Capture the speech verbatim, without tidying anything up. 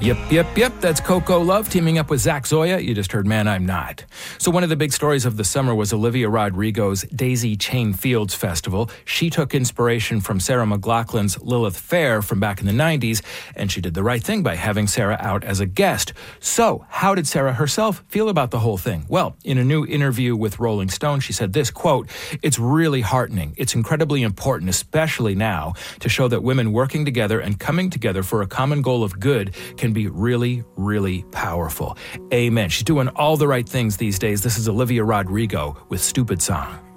Yep, yep, yep. That's Coco Love teaming up with Zach Zoya. You just heard Man, I'm Not. So one of the big stories of the summer was Olivia Rodrigo's Daisy Chain Fields Festival. She took inspiration from Sarah McLachlan's Lilith Fair from back in the nineties, and she did the right thing by having Sarah out as a guest. So how did Sarah herself feel about the whole thing? Well, in a new interview with Rolling Stone, she said this, quote, "It's really heartening. It's incredibly important, especially now, to show that women working together and coming together for a common goal of good can be really, really powerful." Amen. She's doing all the right things these days. This is Olivia Rodrigo with Stupid Song.